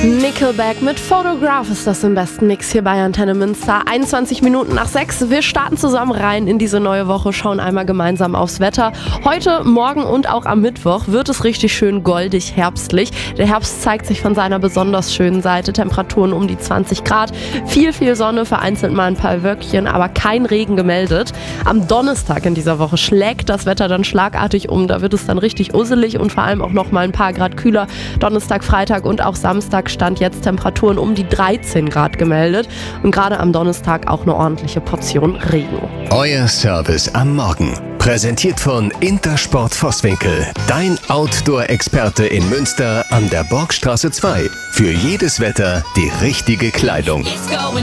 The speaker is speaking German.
Nickelback mit Photograph ist das im besten Mix hier bei Antenne Münster. 21 Minuten nach 6. Wir starten zusammen rein in diese neue Woche, schauen einmal gemeinsam aufs Wetter. Heute, morgen und auch am Mittwoch wird es richtig schön goldig herbstlich. Der Herbst zeigt sich von seiner besonders schönen Seite. Temperaturen um die 20 Grad. Viel Sonne, vereinzelt mal ein paar Wölkchen, aber kein Regen gemeldet. Am Donnerstag in dieser Woche schlägt das Wetter dann schlagartig um. Da wird es dann richtig usselig und vor allem auch noch mal ein paar Grad kühler. Donnerstag, Freitag und auch Samstag stand jetzt Temperaturen um die 13 Grad gemeldet und gerade am Donnerstag auch eine ordentliche Portion Regen. Euer Service am Morgen. Präsentiert von Intersport Vosswinkel. Dein Outdoor-Experte in Münster an der Borgstraße 2. Für jedes Wetter die richtige Kleidung.